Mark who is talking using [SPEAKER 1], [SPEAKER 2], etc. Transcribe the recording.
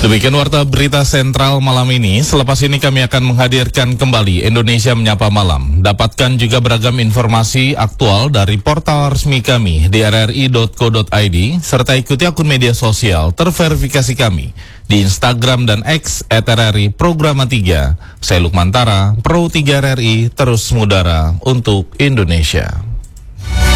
[SPEAKER 1] Demikian warta berita sentral malam ini. Selepas ini kami akan menghadirkan kembali Indonesia Menyapa Malam. Dapatkan juga beragam informasi aktual dari portal resmi kami di rri.co.id serta ikuti akun media sosial terverifikasi kami di Instagram dan X @RRI Programa 3. Saya Lukman Tara, Pro 3 RRI, terus mengudara untuk Indonesia.